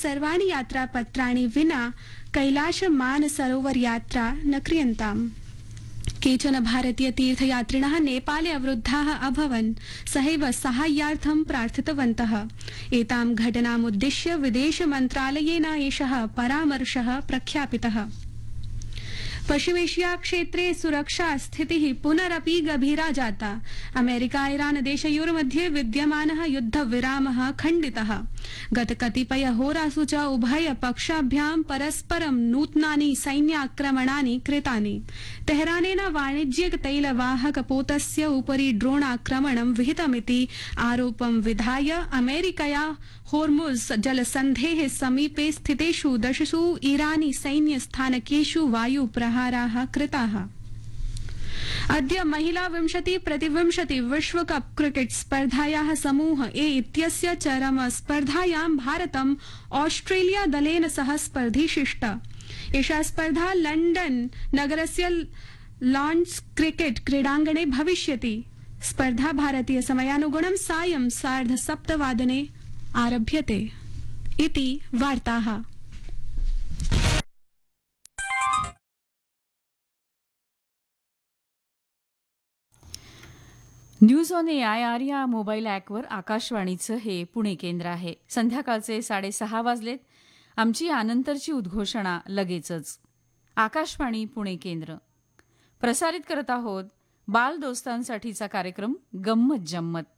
सर्वाणि यात्रापत्राणि विना कैलाश मानसरोवर यात्रा न क्रियन्ताम्। केचन भारतीय तीर्थयात्रिणः नेपाले अवरुद्धाः अभवन् सहैव साहाय्यार्थं प्रार्थितवन्तः। एतां घटनामुद्दिश्य विदेश मन्त्रालयेन एषः परामर्शः प्रख्यापितः। पश्चिमेशिया क्षेत्रे सुरक्षा स्थितिः पुनरपि गभीरा जाता। अमेरिका ईरान देशयोर्मध्ये विद्यमानः युद्धविरामः खण्डितः। गत कतिपय होरासु च उभय पक्षाभ्यां परस्परं नूतनानि सैन्याक्रमणानि कृतानि। तेहरानेन वाणिज्यिक तैलवाहक पोतस्य उपरि ड्रोणाक्रमणं विहितमिति आरोपं विधाय अमेरिकया होर्मुज जलसन्धेः समीपे स्थितेषु 10 ईरानी सैन्यस्थानकेषु वायुप्रहाराः कृताः। अद्य महिला 20-20 विश्वकप क्रिकेट स्पर्धायाः समूह ए इत्यस्य चरम स्पर्धायां भारतम् ऑस्ट्रेलिया दलेन सह स्पर्धिशिष्ट। एषा स्पर्धा लण्डन नगरस्य लॉर्ड्स क्रिकेट क्रीडाङ्गणे भविष्यति। स्पर्धा भारतीय समयानुगुणं सायं 7:30 आरभ्यते। इति वार्ताः। न्यूज ऑन AIR या मोबाईल ॲपवर आकाशवाणीचं हे पुणे केंद्र आहे। संध्याकाळचे 6:30 वाजलेत। आमची यानंतरची उद्घोषणा लगेचच। आकाशवाणी पुणे केंद्र प्रसारित करत आहोत बाल दोस्तांसाठीचा कार्यक्रम गंमत जम्मत।